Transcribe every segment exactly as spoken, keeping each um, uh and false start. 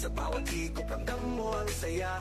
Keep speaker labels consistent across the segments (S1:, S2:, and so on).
S1: Sa bawat higop ramdam mo ang saya.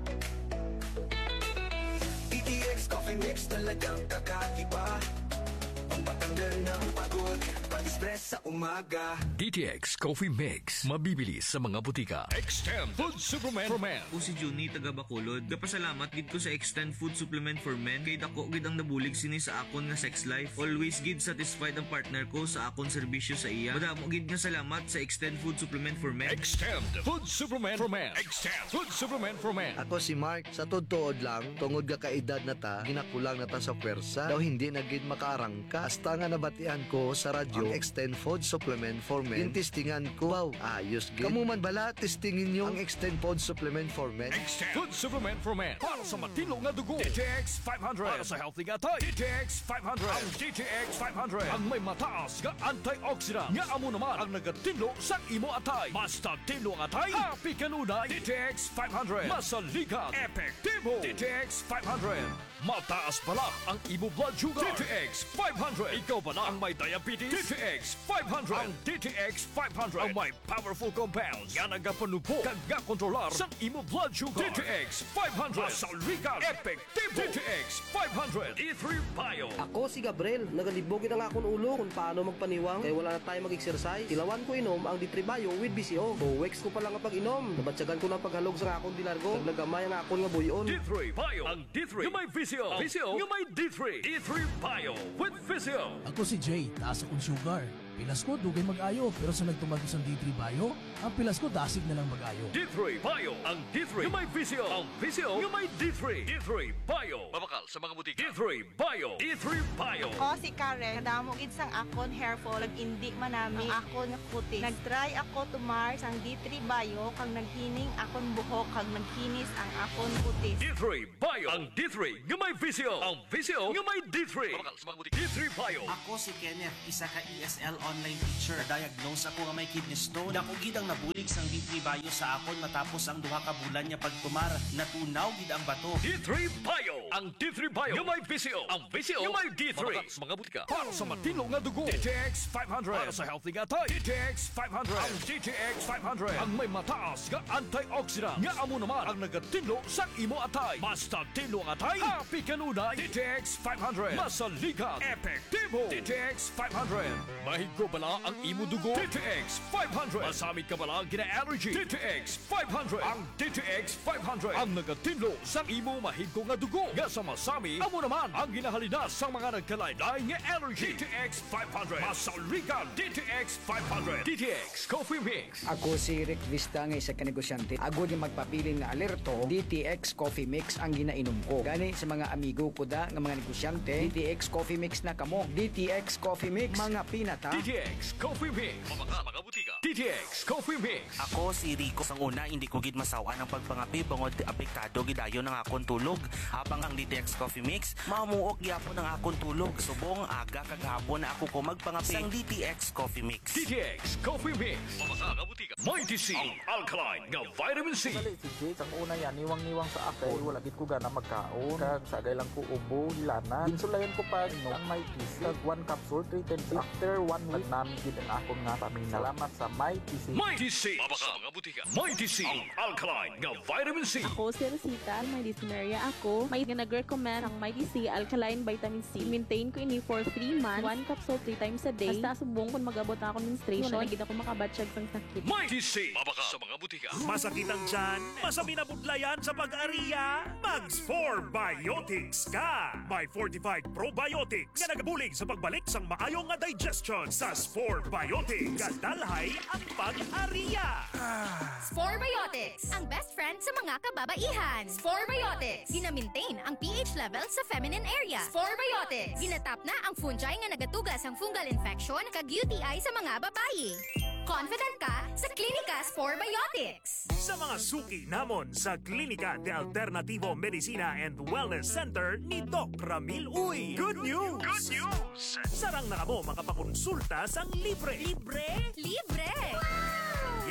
S1: D T X Coffee Mix talagang kakaiba. Pampatanggal ng pagod, pag-stress sa umaga.
S2: D T X Coffee Mix, mabibili sa mga butika. Extend Food Supplement for Men.
S3: O si Juni taga Bacolod. Gapasalamat gid ko sa Extend Food Supplement for Men kay dako gid ang nabulig sini sa akon nga sex life. Always gid satisfied ang partner ko sa akon serbisyo sa iya. Madamo gid nga salamat sa Extend Food Supplement for Men.
S2: Extend Food Supplement for Men. Extend Food Supplement for Men.
S4: Ako si Mark, sa todtood lang, tungod ka kaedad na ta, ginakulang na ta sa pwersa, daw hindi na gid makaarangka. Hasta nga nabatian ko sa radyo, ang Extend Food Supplement for Men. Yung testingan ko, wow, ayos gid. Kamu man bala, testingin nyo ang Extend Food Supplement for Men.
S2: Extend Food Supplement for Men. Para sa matino nga dugo. D T X five hundred. Para sa healthy nga tay. D T X five hundred. Ang D T X five hundred. Ang may mataas nga antioxidant. Nga amo naman ang nagatinlo sa imo atay. Basta tinlo ang atay, happy kanunay. D T X five hundred. Masaligan. Epektibo. D T X five hundred. Mataas pala ang imo blood sugar. D T X five hundred. Ikaw pala ang may diabetes. D T X five hundred. Ang D T X five hundred ang may powerful compounds nga nagapanubo kag gakontrolar sa imo blood sugar. D T X five hundred. Masaligan. Epektibo. D T X five hundred. E three Bio.
S5: Ako si Gabriel, nagalibogin ang akong ulo kung paano magpaniwang kaya wala na tayo mag-exercise. Tilawan ko inom ang D three Bio with B C O. Buwex ko pa lang ang pag-inom. Nabatsagan ko ng paghalog sa akong dilargo. Naglagamay ang akong nga buyon.
S2: D three Bio. Ang D three yung may Visio. Visio yung may D three. D three Bio with Visio.
S6: Ako si Jay, taas akong sugar. Pilas ko, dugay mag-ayo. Pero sa nagtumagos ang D three Bio, ang pilas ko dasig na lang mag-ayo.
S2: D three Bio. Ang D three yung may Visio. Ang Visio yung may D three. D three Bio. Mabakal sa mga butika. D three Bio. D three Bio.
S7: Ako si Karen, kadamo gid sang akon hair fall, nag-indi manami ang akon nga kutis. Nag-try ako tumar sang D three Bio kang naghining akon buhok kag nagkinis ang akon kutis.
S2: D three Bio. Ang D three yung may Visio. Ang Visio yung may D three. Mabakal sa mga butika. D three Bio.
S8: Ako si Kenneth, isa ka E S L online teacher. Diagnose ako nga may kidney stone. Dako gid ang nabulig sang D three Bio sa akon matapos ang duha ka bulan niya pagtumar. Natunaw gid ang bato.
S2: D three Bio. Ang D three Bio yung may Visio. Ang Visio yung may D three. Mabakal sa mga butika. Para sa matino nga dugo. D T X five hundred. Para sa healthy nga tay. D T X five hundred. Ang D T X five hundred. Ang may mataas nga antioxidant. Nga amo naman ang nagatinlo sa imo atay. Basta tinlo ang atay, happy kanunay. D T X five hundred. Masaligan. Epektibo. D T X five hundred. Mahigko bala ang imo dugo. D T X five hundred. Masamit ka bala gina-allergy. D T X five hundred. Ang D T X five hundred. Ang nagatinlo sa imo mahigko nga dugo. Nga sa masami, amo naman ang ginahalina sa mga nagkalaylay nga allergy. D T X five hundred. Masaligan. D T X five hundred. D T X Coffee Mix.
S9: Ako si Rick Vista nga isa ka negosyante. Ako di magpapiling na alerto, D T X Coffee Mix ang ginainom ko. Gani sa mga amigo ko da nga mga negosyante, D T X Coffee Mix na kamo. D T X Coffee Mix, mga pinata.
S2: D T X Coffee Mix. Mabaka, mga butika. D T X Coffee Mix.
S8: Ako si Rico. Sang una, hindi ko gid masawan ang pagpangapi bangod apektado gidayon ang akon tulog. Habang ang D T X Coffee Mix, mamuok gyapon ang akon tulog. Subong aga kagahapon na ako ko magpangapi sang D T X Coffee Mix.
S2: D T X Coffee Mix. Mabaka, mga butika. Mighty C. Ang alkaline nga vitamin C.
S10: Dali si Jay, sang una yan, niwang-niwang sa ako. Wala gid ko gana magkaon. Kag sagay lang ko ubo, hilanan. Ginsulayan ko pa no, ang may T C. Kag one capsule, three times. After one week, namin gid ang akon nga pamina. Salamat sa My T C.
S2: Mighty C. Mabaka, mga butika. Mighty C. Ang alkaline nga vitamin C.
S11: Ako si Rosita, may dysuria ako. May nag-recommend ang Mighty C Alkaline Vitamin C. Maintain ko ini for three months. One capsule three times a day. Basta subong kung mag-abot na ako menstruation. Wala na ako makabatsyag sang sakit.
S2: Mighty C. Mabaka sa mga butika.
S12: Masakit ang tiyan? Masami na budlayan sa pag-ariya? Mags four Biotics ka! May fortified probiotics nga nagabulig sa pagbalik sang maayong nga digestion sa Spore Biotics. Kadalhay ang pag-ariya!
S13: Spore Biotics, ang best friend sa mga kababaihan. Spore Biotics, gina-maintain ang pH level sa feminine area. Spore Biotics, ginatap na ang fungi nga nagatugas ang fungal infection kag U T I sa mga babayi. Confident ka sa Klinika Spore Biotics.
S12: Sa mga suki namon sa Klinika de Alternativo Medicina and Wellness Center ni Doc Ramil Uy. Good news! Good news! Sarang na kamo makapakonsulta sang libre.
S13: Libre? Libre! Wow!
S12: Yari ang mga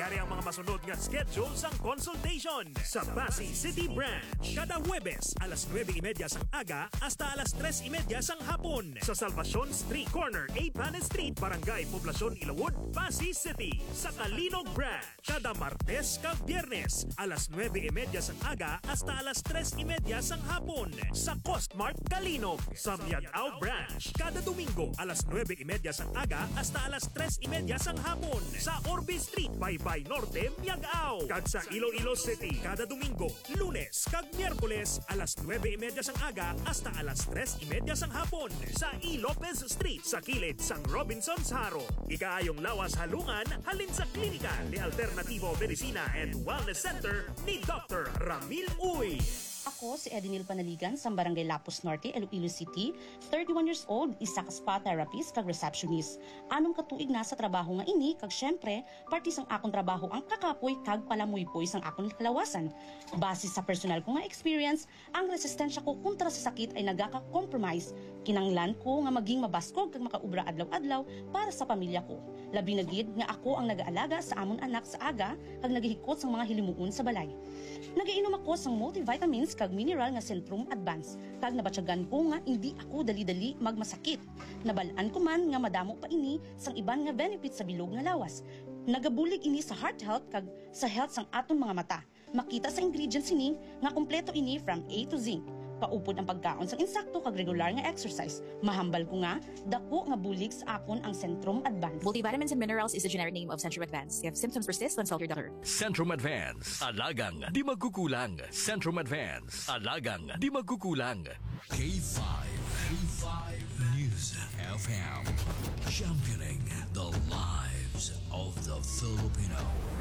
S12: masunod nga schedule sang consultation sa Pasay City Branch. Kada Huwebes, alas nueve y media sang aga hasta alas tres y media sang hapon sa Salvacion Street Corner, A. Panes Street, Barangay Poblacion, Ilawod, Pasay City. Sa Kalinog Branch, kada Martes kag Biyernes, alas nueve y media sang aga hasta alas tres y media sang hapon sa Costmart Kalinog. Sa Miag-Ao Branch, kada Domingo, alas nueve y media sang aga hasta alas tres y media sang hapon sa Orbe Street, Baybay Norte, Miag-Ao. Kag sa Iloilo City, kada Domingo, Lunes kag Miyerkules, alas nueve y media sang aga hasta alas tres y media sang hapon sa E. Lopez Street sa kilid sang Robinson's Haro. Ikaayong lawas halungan halin sa klinika ni Alternativo Medicina and Wellness Center ni Doctor Ramil Uy.
S14: Ako si Edinil Panaligan sa Barangay Lapus Norte, Iloilo City, thirty-one years old, isa ka spa therapist kag receptionist. Anong katuig na sa trabaho nga ini kag syempre, parte sang akong trabaho ang kakapoy kag palamuypoy sang akong kalawasan. Base sa personal ko nga experience, ang resistensya ko kontra sa sakit ay nagaka-compromise. Kinanglan ko nga maging mabaskog kag makaubra adlaw-adlaw para sa pamilya ko. Labi na gid nga ako ang nag-aalaga sa amon anak sa aga kag naghihikot sang mga hilimuon sa balay. Nagiinom ako sang multivitamins kag mineral nga Centrum Advance kag nabatyagan ko nga hindi ako dali-dali magmasakit. Nabalaan ko man nga madamo pa ini sang iban nga benefits sa bilog nga lawas. Nagabulig ini sa heart health kag sa health sang aton mga mata. Makita sa ingredients ini nga kompleto ini from A to Z. Paupod ang pagkaon sang insakto kag regular nga exercise. Mahambal ko nga dako nga bulig sa akon ang Centrum Advance.
S15: Multivitamins and minerals is the generic name of Centrum Advance. If symptoms persist, consult your doctor.
S2: Centrum Advance. Alagang di magkukulang. Centrum Advance. Alagang di magkukulang.
S16: K five. K five News F M. Championing the lives of the Filipino.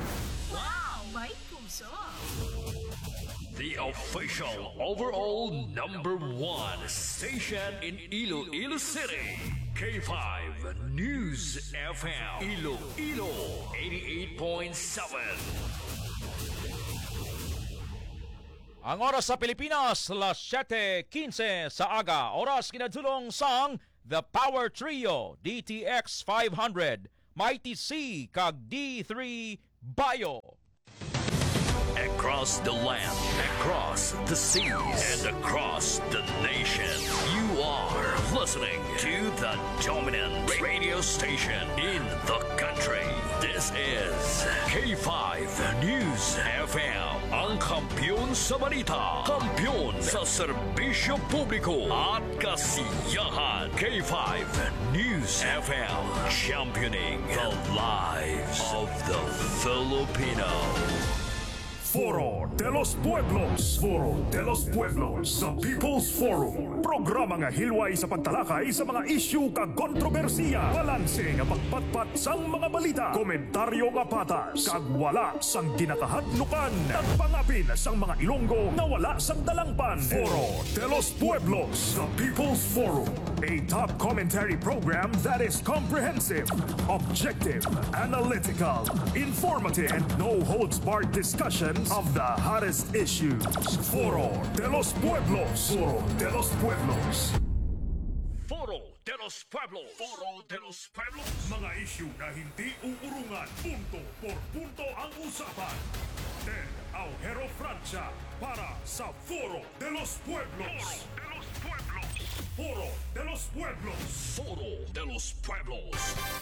S17: Wow! May puso!
S2: The official overall number one station in Iloilo City. K five News F M. Iloilo eighty-eight point seven.
S18: Ang oras sa Pilipinas, las siyete quince sa aga. Oras kinadulong sang The Power Trio, D T X five hundred, Mighty C, kag D three Bio.
S2: Across the land, across the seas, and across the nation, you are listening to the dominant radio station in the country. This is K five News F M, ang kampiyon sa balita, kampiyon sa serbisyo publiko at kasiyahan. K five News F M, championing the lives of the Filipino.
S12: Foro de los Pueblos. Foro de los Pueblos sa People's Forum. Programa nga hilway sa pagtalakay sa mga isyu kag kontrobersiya. Balanse nga pagpatpat sang mga balita. Komentaryo nga patas. Kag wala sang ginakahadlukan. Nagpangapin sang mga Ilonggo na wala sang dalangpan. Foro de los Pueblos sa People's Forum. A top commentary program that is comprehensive, objective, analytical, informative, and no-holds-barred discussion of the hottest issues. Foro de los Pueblos. Foro de los Pueblos.
S2: Foro de los Pueblos. Foro de los Pueblos.
S12: Mga issue na hindi uurungan. Punto por punto ang usapan. Ted Aujero Francia para sa Foro de los Pueblos. Foro de los Pueblos.
S2: Foro de los Pueblos.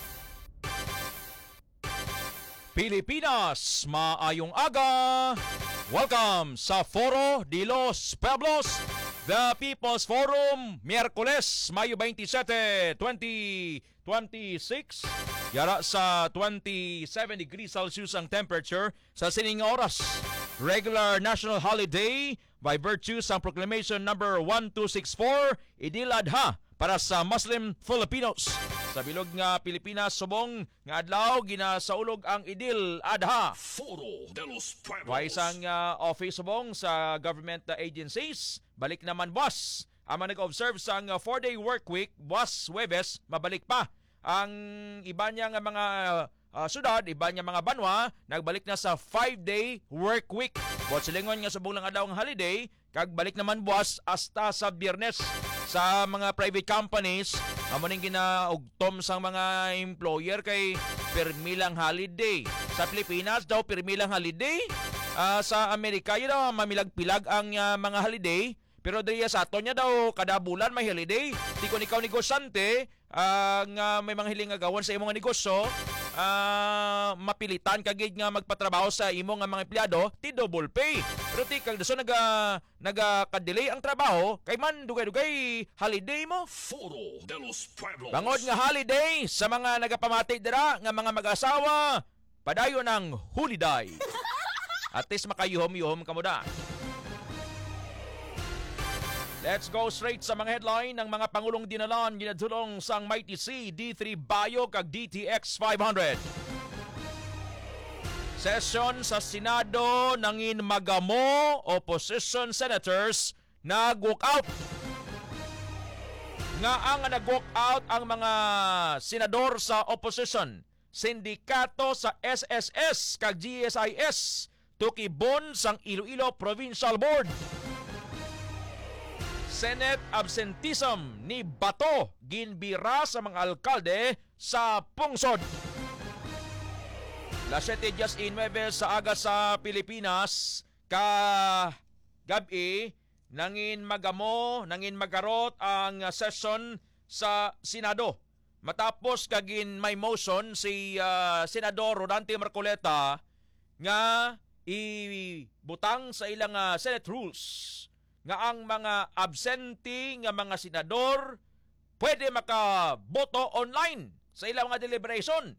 S18: Pilipinas, maayong aga! Welcome sa Foro de los Pueblos, the People's Forum, Miyerkules, Mayo twenty-seven, twenty twenty-six. Yara sa twenty-seven degrees Celsius ang temperature sa sining oras. Regular national holiday by virtue sa proclamation number one two six four, Idil Adha para sa Muslim Filipinos. Sa bilog nga Pilipinas, subong nga adlaw ginasaulog ang Idil Adha.
S2: Foro de los Pueblos.
S18: Wa isang uh, office subong sa government uh, agencies. Balik naman buwas. Ang nag-observe sa uh, four-day work week, buwas Huwebes, mabalik pa. Ang iba niya nga mga uh, syudad, iba niya mga banwa, nagbalik na sa five-day work week. Buat silingon nga subong lang adlaw ang holiday, kag balik naman buwas hasta sa Biyernes. Sa mga private companies, amo ning ginaugtom sang mga employer kay permi lang holiday. Sa Pilipinas daw pirmi lang holiday. Uh, sa Amerika yun daw mamilag-pilag ang uh, mga holiday. Pero diriya sa ato niya daw kada bulan may holiday. Di ko ikaw negosyante ang uh, may mga hiling agawan sa imong negosyo, uh, mapilitan kagid nga magpatrabaho sa imong nga mga empleyado, ti double pay. Pero ti kag daso naga naga-delay ang trabaho, kay man dugay-dugay holiday mo.
S2: Foro de los Pueblos.
S18: Bangod nga holiday sa mga nagapamati dira nga mga mag-asawa, padayon ng holiday. At least makayuhom-yuhom kamo da. Let's go straight sa mga headline ng mga Pangulong dinalan ginadulong sang Mighty C, D three Bio kag D T X five hundred. Session sa Senado nangin magamo opposition senators nag-walk out. Nga ang nag-walk out ang mga senador sa opposition, sindikato sa S S S kag G S I S, tukibon sang Iloilo Provincial Board. Senate absentism ni Bato ginbira sa mga alkalde sa pungsod. Las siete diecinueve sa aga sa Pilipinas ka gabi nangin magamo, nangin magarot ang session sa Senado. Matapos kagin may motion si uh, Senador Rodante Marcoleta nga ibutang sa ilang uh, Senate rules nga ang mga absentee nga mga senador pwede makaboto online sa ilang mga deliberation.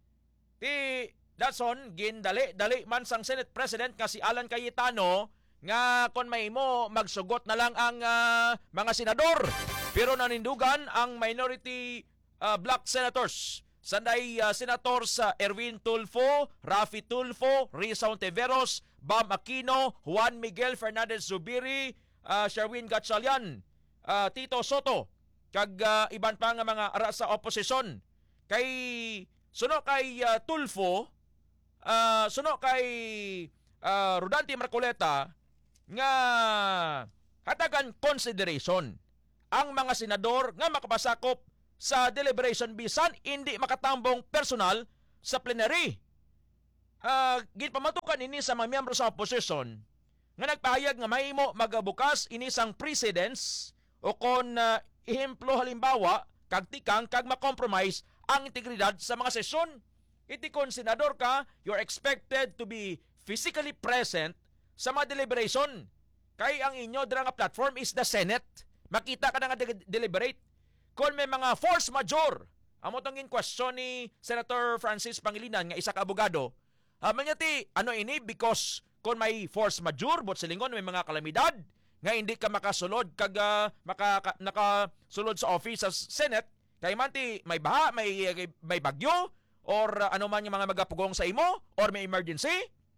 S18: Ti dason gindali dali man sang Senate President nga si Alan Cayetano nga kon may mo magsugot na lang ang uh, mga senador. Pero nanindugan ang minority uh, black senators. Sanday uh, Senator sa Erwin Tulfo, Rafi Tulfo, Risa Ontiveros, Bam Aquino, Juan Miguel Fernandez Zubiri, Uh, Sherwin Gatchalian, uh, Tito Soto, kag uh, iban pa nga mga ara sa opposition. Kay suno kay uh, Tulfo, uh, suno kay uh, Rodante Marcoleta nga hatagan consideration ang mga senador nga makapasakop sa deliberation bisan hindi makatambong personal sa plenary. Uh, ginpamatukan ini sa mga miyembro sa opposition nga nagpahayag nga mahimo magabukas inisang precedents o kon uh, ehemplo halimbawa kag tikang kag ma-compromise ang integridad sa mga sesyon. Iti kon senador ka, you're expected to be physically present sa mga deliberation. Kay ang inyo dira nga platform is the Senate. Makita ka na nga de- deliberate. Kon may mga force majeure, amo tong in question ni Senator Francis Pangilinan nga isa ka abogado. Aman niya ti ano ini because kung may force majeure, bot silingon may mga kalamidad, nga hindi ka makasulod, kag uh, maka, ka, nakasulod sa office sa Senate, kay man ti may baha, may, may bagyo, or uh, ano man yung mga magapugong sa imo, or may emergency,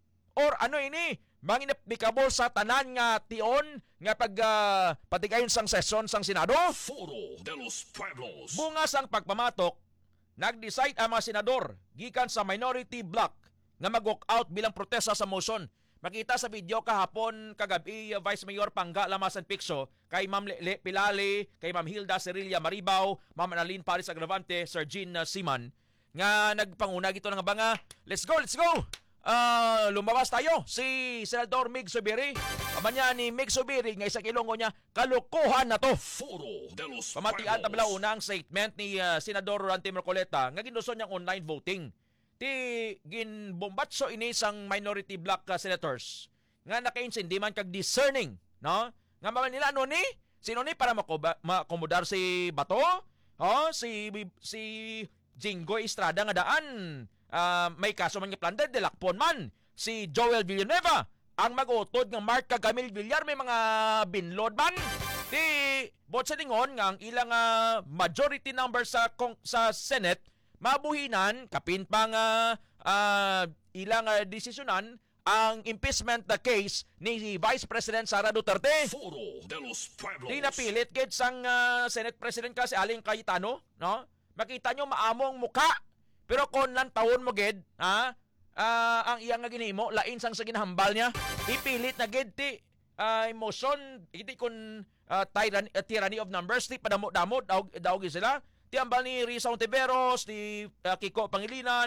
S18: or ano ini, manginaplikable sa tanan nga tion, nga pag uh, patigayon sang sesyon sang Senado.
S2: Foro de los Pueblos.
S18: Bunga sang pagpamatok, nag-decide ang mga senador, gikan sa minority bloc, nga mag-walk out bilang protesta sa motion. Makita sa video kahapon kagabi uh, Vice Mayor Pangga Lamasan Picso, kay Ma'am Lele Pilali, kay Ma'am Hilda Cerilla Maribaw, Ma'am Annalyn Paris Agravante, Sir Jean uh, Siman, nga nagpanguna gito ng banga. Let's go, let's go! Uh, lumabas tayo si Senador Mig Zubiri. Aban niya ni Mig Zubiri nga isang ilonggo niya, kalukuhan na to.
S2: Foro de los
S18: Pamatian tabla una ang statement ni uh, Senador Rodante Marcoleta nga ginuso niyang online voting. Ti ginbombatso ini sang minority black uh, senators nga naka-insindi man kag discerning, no? Nga man nila ano ni? Sino ni para makomodar si Bato? Oh, si si Jinggoy Estrada nga daan. Uh, may kaso man nga planted delakpon man. Si Joel Villanueva ang mag-utod nga Mark Cagamil Villar may mga binlod man. Ti bot sa lingon nga ang ilang uh, majority number sa kong, sa Senate mabuhinan kapin pang uh, uh, ilang uh, desisyonan ang impeachment na case ni Vice President Sara Duterte.
S2: Foro de los Pueblos.
S18: Di napilit gid sang uh, Senate President kasi Aling Cayetano, no? Makita nyo maamong muka. Pero kon lang tawon mo gid, ha? Uh, ang iyang nga ginhimo lain sang sa ginahambal niya. Ipilit na gid ti uh, emotion, iti kun uh, tyranny, uh, tyranny of numbers, ti padamo-damo daw daw sila. Ti ambal ni Risa Ontiveros, ti uh, Kiko Pangilinan,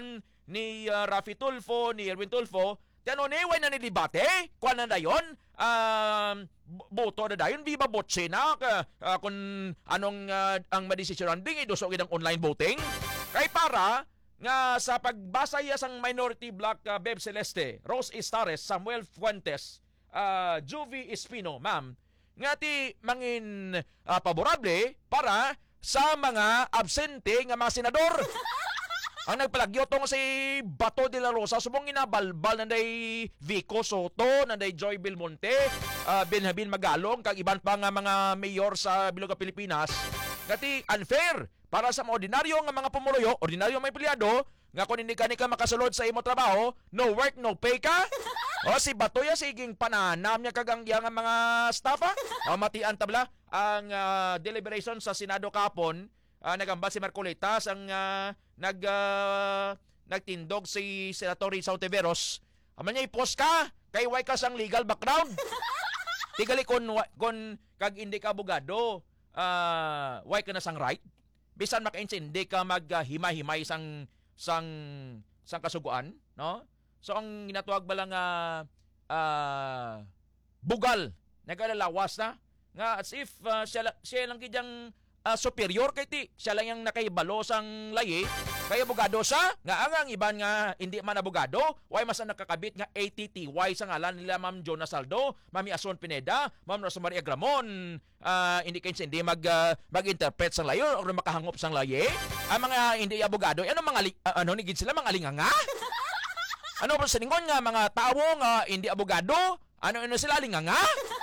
S18: ni uh, Rafi Tulfo, ni Erwin Tulfo, tiano ni, way na nilibate, kuha na dayon, um, boto na dayon, di ba botse na, uh, kung anong uh, ang madesisyonan, di idusogin ang online voting. Kay para, nga sa pagbasa iya sang minority block, uh, Beb Celeste, Rose Estares, Samuel Fuentes, uh, Juvie Espino, ma'am, nga ti mangin uh, paborable para sa mga absente nga mga senador. Ang nagpalagyo tong si Bato de la Rosa, subong inabalbal nanday Vico Soto, nanday Joy Belmonte, uh, Benjamin Magalong, kag iban pa nga mga mayor sa Biloga, Pilipinas. Ngati unfair para sa mga ordinaryo nga mga pumuloyo, ordinaryo may empleyado, nga kung hindi ka ni ka makasulod sa imo trabaho, no work, no pay ka. O si Bato ya siging pananam niya kagang yang mga staff ha. O matian tabla ang uh, deliberation sa Senado kapon. Uh, nagamba si Marcolitas ang uh, nag uh, nagtindog si Senator Rizal Teveros. Aman niya i-post ka kay way ka sang legal background. Tigali kon kon kag hindi ka abogado, uh, way ka na sang right. Bisan maka-insindi ka maghimay-himay sang sang sang kasuguan, no? So ang ginatuwag ba lang uh, uh, bugal, nagalalawas na nga as if uh, siya, siya lang kidyang Uh, superior kay ti, siya lang yung nakaibalo sang layi, kaya abogado siya, nga ang ang iban nga hindi man abogado, why mas nakakabit nga A T T Y sa ngalan nila Ma'am Jonas Saldo, Ma'am Asuan Pineda, Ma'am Rosa Maria Gramon, uh, hindi kayo hindi mag, uh, mag-interpret sang layo o makahangop sang layi, ang mga hindi abogado, ano mga, uh, ano nigid sila, mga linganga? Ano pa sa lingon nga, mga tao nga hindi abogado, ano-ano sila, linganga?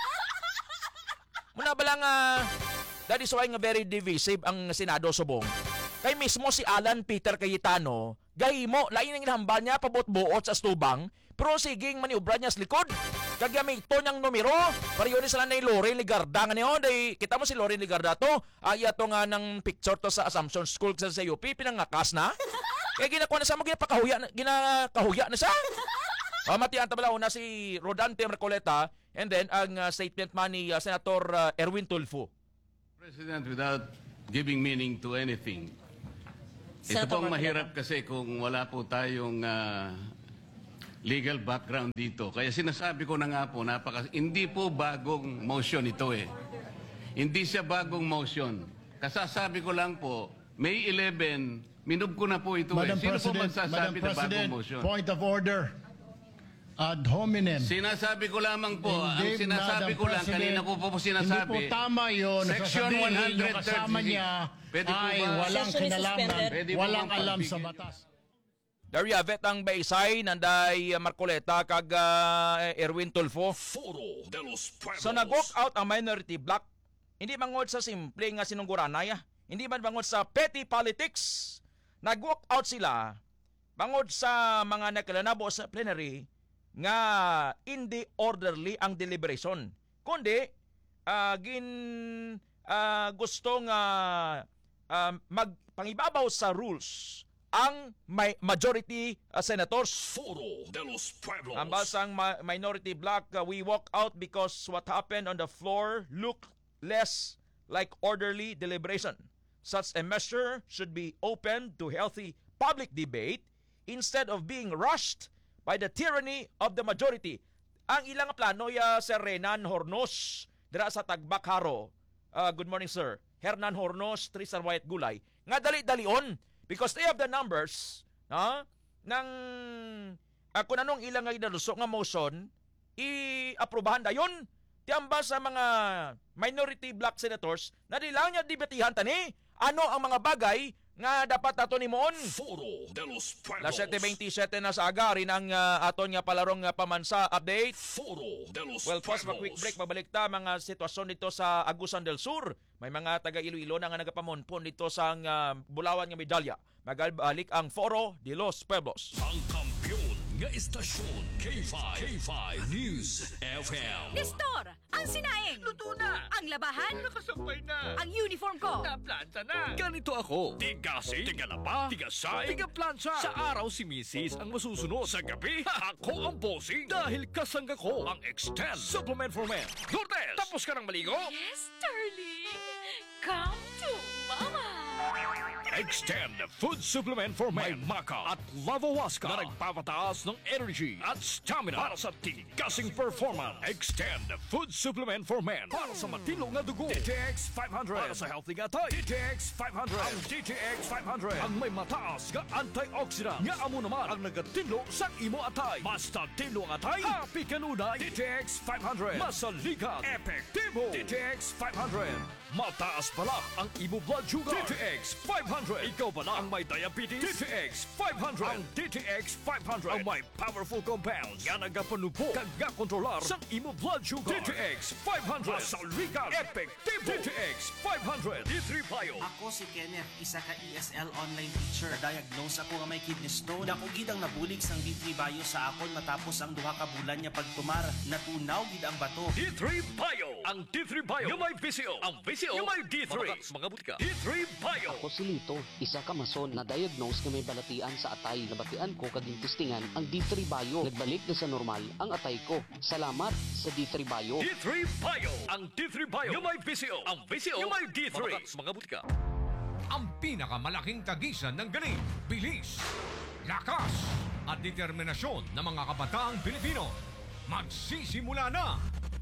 S18: Muna ba lang, uh, that is why nga very divisive ang Senado subong. Kay mismo si Alan Peter Cayetano, gahimo, lain ang inahambal niya, pabot-buot sa stubang, pero siging maniubra niya sa likod. Kagamito niyang numero, pariyo ni sila na yung Lorraine Ligarda nga niyo, day, kita mo si Lorraine Ligarda to, ay uh, to nga ng picture to sa Assumption School sa U P, pinangakas na. Kaya ginakuha na sa mga ginapakahuya, ginakahuya na siya. Uh, matian tabala una si Rodante Marcoleta, and then ang uh, statement man ni uh, Senator uh, Erwin Tulfo.
S19: President, without giving meaning to anything, ito
S15: Senator
S19: pong mahirap kasi kung wala po tayong uh, legal background dito. Kaya sinasabi ko na nga po, napaka, hindi po bagong motion ito eh. Hindi siya bagong motion. Kasasabi ko lang po, May eleventh, minub ko na po ito
S20: Madam
S19: eh. Sino po
S20: President,
S19: magsasabi
S20: Madam
S19: na bagong
S20: President,
S19: motion?
S20: point of order. Ad hominem.
S19: Sinasabi ko lamang po, ang
S20: Hindi,
S19: sinasabi
S20: Madam
S19: ko lang,
S20: President,
S19: kanina ko po po sinasabi.
S20: Hindi po tama yun.
S19: Section
S20: Sasabihin
S19: one
S20: yung
S19: thirty.
S20: kasama niya
S19: Pwede po
S20: ay
S19: ba?
S20: walang
S15: Session is
S20: kinalaman,
S15: suspended.
S20: walang alam sa batas.
S18: There you have it, ang Baysay, nanday Marcoleta, kag uh, Erwin Tulfo.
S2: Foro de los Pueblos.
S18: So nag-walk out ang minority block, hindi mangod sa simple nga sinungguranay, hindi man mangod sa petty politics. Nag-walk out sila, mangod sa mga nakalanabo sa plenary, nga hindi orderly ang deliberation. Kundi, uh, gin uh, gusto nga uh, magpangibabaw sa rules ang may majority uh, senators.
S2: Foro de los Pueblos.
S18: Ang basang ma- minority block, uh, we walk out because what happened on the floor looked less like orderly deliberation. Such a measure should be open to healthy public debate instead of being rushed by the tyranny of the majority. Ang ilang plano ya Sir Renan Hornos dira sa Tagbakaro. Uh, good morning sir. Hernan Hornos, Tristan White Gulay. Nga dali-dalion because they have the numbers no, ng uh, kung anong ilang nga inalusok nga motion, i-aprobahan dayon. Tiamba sa mga minority black senators na nilang niya debatihan tani ano ang mga bagay nga dapat ato ni moon.
S2: Foro de los Pueblos.
S18: Las seven twenty-seven na sa aga rin ang uh, aton nga palarong uh, pamansa update.
S2: Foro de los
S18: Well, pause
S2: Pueblos.
S18: pa quick break, mabalik ta mga sitwasyon dito sa Agusan del Sur. May mga taga Iloilo na nga nagapamonpon dito sa uh, Bulawan nga medalya. Magalbalik ang Foro de los Pueblos.
S2: Ang kampiyon nga istasyon K five. K five News F M.
S13: Nestor, ang sinaing.
S2: Luto na.
S13: Ang labahan.
S2: Nakasabay na.
S13: Ang uniform ko.
S2: Naplanta na. Ganito ako. Tigasi, tigalaba, tigasay, tigaplansya. Sa araw si Missus ang masusunod. Sa gabi, ako ang bossing. Dahil kasangga ko ang Extend Supplement for Men. Lourdes, tapos ka ng maligo?
S17: Yes, darling. Come to mama.
S2: Extend Food Supplement for Men. May Maca at Lavawaska na nagpapataas ng energy at stamina para sa tigasing performance. Extend Food Supplement for Men para sa matino nga dugo. D T X five hundred para sa healthy nga tay. D T X five hundred. Ang D T X five hundred ang may mataas nga antioxidant nga amo naman ang nagatinlo sa imo atay. Basta tinlo nga atay, happy kanunay. D T X five hundred masaligan, epektibo. D T X five hundred mataas pala ang imo blood sugar. D T X five hundred. Ikaw ba ang may diabetes? D T X five hundred. Ang D T X five hundred ang may powerful compounds nga nagapanubo kag kontrolar sa imo blood sugar. D T X five hundred masaligan, epektibo. D T X five hundred. D three Bio.
S8: Ako si Kenneth, isa ka E S L online teacher. Diagnose ako nga may kidney stone. Dako gid ang nabulig sang D three Bio sa akon matapos ang duha ka bulan niya pagtumar. Natunaw gid ang bato.
S2: D three Bio. Ang D three Bio nga may V C O. Ang V C O nga may D three. Mga butika. D three Bio.
S21: Ako si Lito, isa ka mason na diagnose nga may balatian sa atay. Nabatian ko kaging testingan ang D three Bio. Nagbalik na sa normal ang atay ko. Salamat sa D three Bio.
S2: D three Bio. Ang D three Bio nga may V C O. Ang V C O nga may D three. Mga butika.
S22: Ang pinakamalaking tagisan ng galing, bilis, lakas at determinasyon ng mga kabataang Pilipino. Magsisimula na!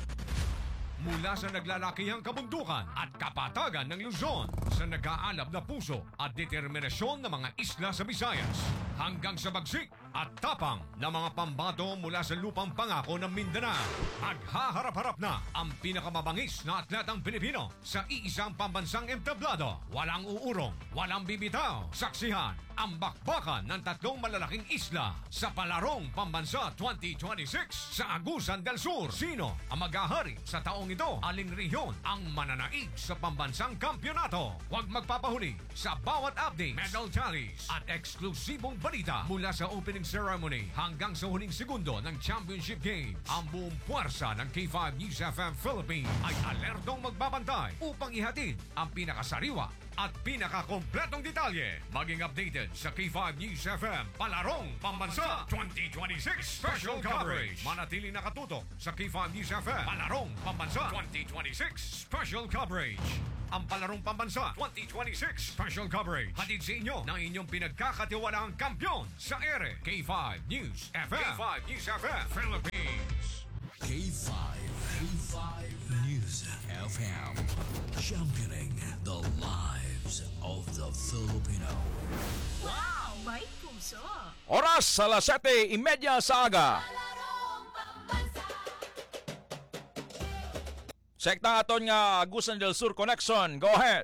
S22: Mula sa naglalakihang kabundukan at kapatagan ng Luzon, sa nag-aalab na puso at determinasyon ng mga isla sa Visayas, hanggang sa bagsik at tapang ng mga pambato mula sa lupang pangako ng Mindanao. Maghaharap-harap na ang pinakamabangis na atletang Pilipino sa iisang pambansang entablado. Walang uurong, walang bibitaw. Saksihan ang bakbakan ng tatlong malalaking isla sa Palarong Pambansa twenty twenty-six sa Agusan del Sur. Sino ang maghahari sa taong ito? Aling rehiyon ang mananaig sa pambansang kampyonato? Huwag magpapahuli sa bawat update, medal tallies at eksklusibong balita mula sa opening ceremony hanggang sa huling segundo ng championship games. Ang buong puwersa ng K five News F M Philippines ay alertong magbabantay upang ihatid ang pinakasariwa at pinakakompletong detalye. Maging updated sa K five News F M Palarong Pambansa twenty twenty-six Special Coverage. Manatili nakatutok sa K five News F M Palarong Pambansa twenty twenty-six Special Coverage. Ang Palarong Pambansa twenty twenty-six Special Coverage. Hatid sa inyo ng inyong pinagkakatiwalaang kampyon sa ere. K five News F M. K five News F M Philippines.
S16: K five. K five News F M. Championing the lives of the Filipino.
S17: Wow! May puso!
S18: Oras sa alas sete trenta sa aga. Sekta aton nga Agusan del Sur Connection. Go ahead.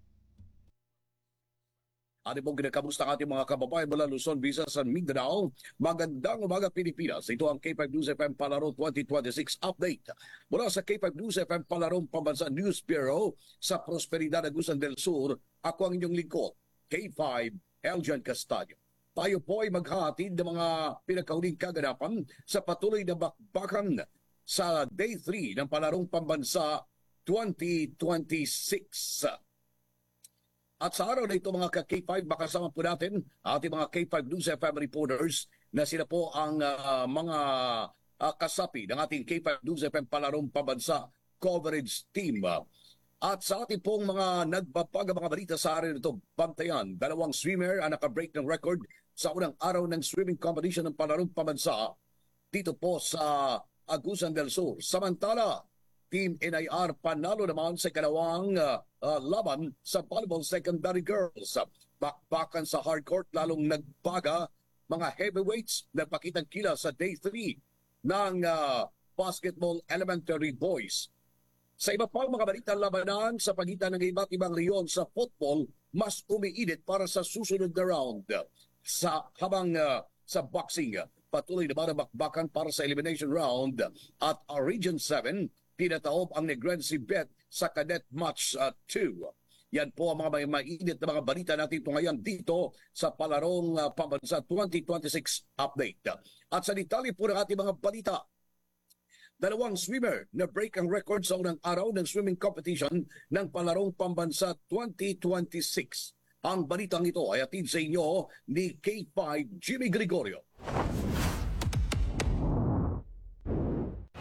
S23: Ating pong kinakamusta ang ating mga kababayan mula Luzon, Visayas at Mindanao. Magandang umaga Pilipinas. Ito ang K five News F M Palaro twenty twenty-six update. Mula sa K five News F M Palarong Pambansa News Bureau sa Prosperidad Agusan del Sur, ako ang inyong lingkod, K five Eljan Castaño. Tayo po ay maghahatid ng mga pinakahuling kaganapan sa patuloy na bakbakan sa Day three ng Palarong Pambansa twenty twenty-six. At sa araw na ito mga ka-K five, makasama po natin ating mga K five News F M reporters na sila po ang uh, mga uh, kasapi ng ating K five News F M Palarong Pambansa coverage team. At sa ating pong mga nagbabaga mga balita sa araw na ito, bantayan, dalawang swimmer ang nakabreak ng record sa unang araw ng swimming competition ng Palarong Pambansa dito po sa Agusan del Sur. Samantala, Team N I R panalo naman sa kalawang uh, uh, laban sa volleyball secondary girls. Bakbakan sa hardcourt lalong nagbaga mga heavyweights na pakitang kila sa day three ng uh, basketball elementary boys. Sa iba pang mga balitang labanan sa pagitan ng iba't ibang reyon sa football, mas umiinit para sa susunod na round. Sa habang uh, sa boxing, patuloy naman ang bakbakan para sa elimination round at uh, Region seven, tinataob ang Negrense Bet sa Cadet Match two. Yan po ang mga may mainit na mga balita natin ito ngayon dito sa Palarong uh, Pambansa twenty twenty-six update. At sa detalye po ng ating mga balita, dalawang swimmer na break ang record sa unang araw ng swimming competition ng Palarong Pambansa twenty twenty-six. Ang balitang ito ay atid sa inyo ni K five Jimmy Gregorio.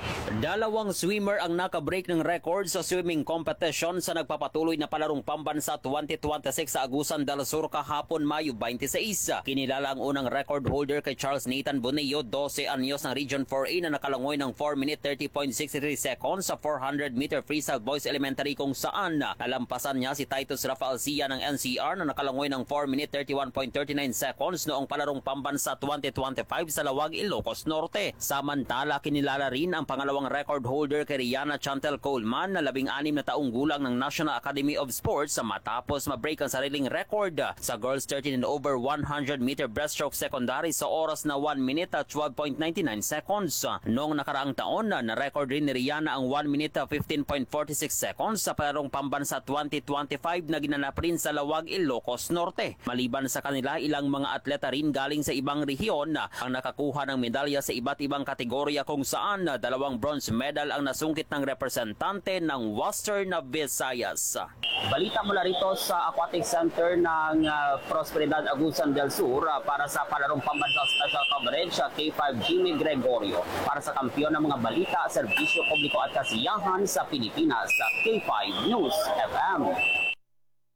S1: Dalawang swimmer ang nakabreak ng record sa swimming competition sa nagpapatuloy na palarong pambansa twenty twenty-six sa Agusan del Sur kahapon Mayo twenty-six. Kinilala ang unang record holder kay Charles Nathan Bonillo, twelve anyos ng Region four A na nakalangoy ng four minute thirty point six three seconds sa four hundred meter freestyle boys elementary kung saan nalampasan niya si Titus Rafael Sia ng N C R na nakalangoy ng four minute thirty-one point three nine seconds noong palarong pambansa twenty twenty-five sa Lawag, Ilocos Norte. Samantala, kinilala rin ang pangalawang record holder kay Rihanna Chantel Coleman na labing anim na taong gulang ng National Academy of Sports sa matapos ma-break ang sariling record sa girls thirteen and over one hundred meter breaststroke secondary sa oras na one minute at twelve point nine nine seconds. Noong nakaraang taon, na-record rin ni Rihanna ang one minute fifteen point four six seconds sa palarong pambansa twenty twenty-five na ginanap rin sa Lawag, Ilocos Norte. Maliban sa kanila, ilang mga atleta rin galing sa ibang rehiyon ang nakakuha ng medalya sa iba't ibang kategorya kung saan dalawang bronze medal ang nasungkit ng representante ng Western Visayas. Balita mula rito sa Aquatic Center ng uh, Prosperidad, Agusan del Sur uh, para sa palarong pambansa special coverage sa K five Jimmy Gregorio. Para sa kampiyon ng mga balita, serbisyo publiko at kasiyahan sa Pilipinas, K five News F M.